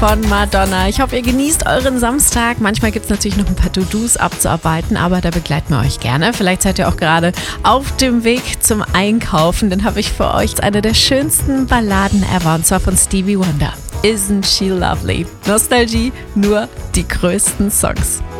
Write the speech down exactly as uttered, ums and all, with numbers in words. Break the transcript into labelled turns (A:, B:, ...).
A: von Madonna. Ich hoffe, ihr genießt euren Samstag. Manchmal gibt es natürlich noch ein paar To-Dos abzuarbeiten, aber da begleiten wir euch gerne. Vielleicht seid ihr auch gerade auf dem Weg zum Einkaufen. Dann habe ich für euch eine der schönsten Balladen ever, und zwar von Stevie Wonder. Isn't she lovely? Nostalgie, nur die größten Songs.